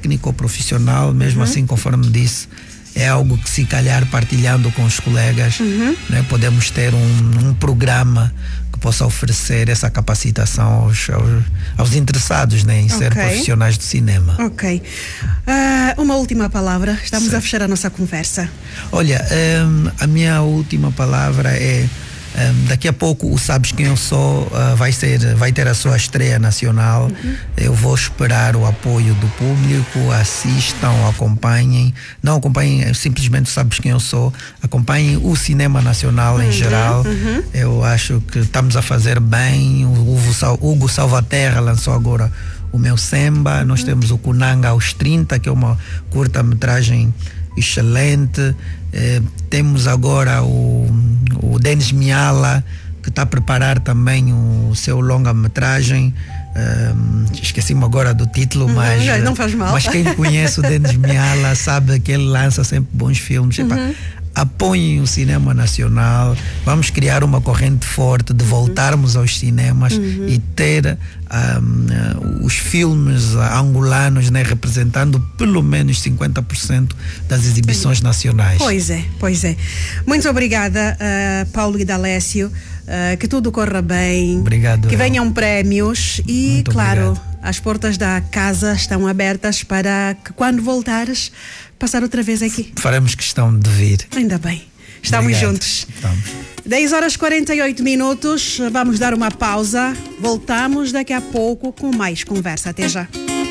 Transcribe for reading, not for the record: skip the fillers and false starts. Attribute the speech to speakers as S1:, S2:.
S1: técnico ou profissional, mesmo assim, conforme disse, é algo que, se calhar, partilhando com os colegas, né, podemos ter um programa que possa oferecer essa capacitação aos interessados, né, em ser profissionais do cinema.
S2: Ok. Uma última palavra. Estamos a fechar a nossa conversa.
S1: Olha, a minha última palavra é: daqui a pouco o Sabes Quem Eu Sou vai ter a sua estreia nacional. Eu vou esperar o apoio do público. Assistam, acompanhem. Não acompanhem simplesmente o Sabes Quem Eu Sou, acompanhem o cinema nacional em geral. Eu acho que estamos a fazer bem. O Hugo Salvaterra lançou agora o Meu Semba. Nós temos o Kunanga aos 30, que é uma curta-metragem excelente. Temos agora o Denis Miala, que está a preparar também o seu longa-metragem. Esqueci-me agora do título, mas
S2: não faz mal.
S1: Mas quem conhece o Denis Miala sabe que ele lança sempre bons filmes. Apoiem o cinema nacional. Vamos criar uma corrente forte de voltarmos aos cinemas e ter os filmes angolanos, né, representando pelo menos 50% das exibições nacionais.
S2: Pois é. Muito obrigada, Paulo Guidalécio. Que tudo corra bem.
S1: Obrigado.
S2: Que venham prémios e,
S1: muito
S2: claro,
S1: obrigado.
S2: As portas da casa estão abertas para que, quando voltares, passar outra vez aqui.
S1: Faremos questão de vir.
S2: Ainda bem. Estamos juntos.
S1: Estamos.
S2: 10h48. Vamos dar uma pausa. Voltamos daqui a pouco com mais conversa. Até já.